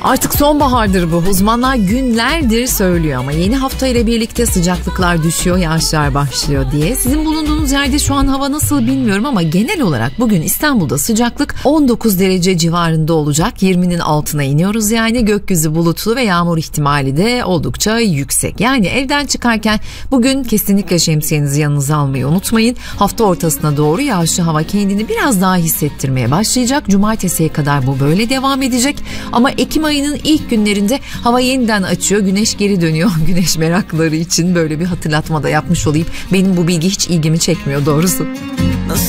Artık sonbahardır bu. Uzmanlar günlerdir söylüyor ama yeni hafta ile birlikte sıcaklıklar düşüyor, yağışlar başlıyor diye. Sizin bulunduğunuz yerde şu an hava nasıl bilmiyorum ama genel olarak bugün İstanbul'da sıcaklık 19 derece civarında olacak. 20'nin altına iniyoruz yani. Gökyüzü bulutlu ve yağmur ihtimali de oldukça yüksek. Yani evden çıkarken bugün kesinlikle şemsiyenizi yanınıza almayı unutmayın. Hafta ortasına doğru yağışlı hava kendini biraz daha hissettirmeye başlayacak. Cumartesiye kadar bu böyle devam edecek. Ama Ekim ayının ilk günlerinde hava yeniden açıyor. Güneş geri dönüyor. Güneş meraklıları için böyle bir hatırlatma da yapmış olayım. Benim bu bilgi hiç ilgimi çekmiyor doğrusu.